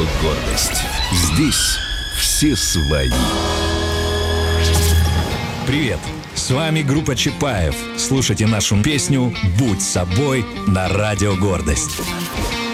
Гордость». Здесь все свои. Привет! С вами группа Чапаев. Слушайте нашу песню «Будь собой» на Радио Гордость.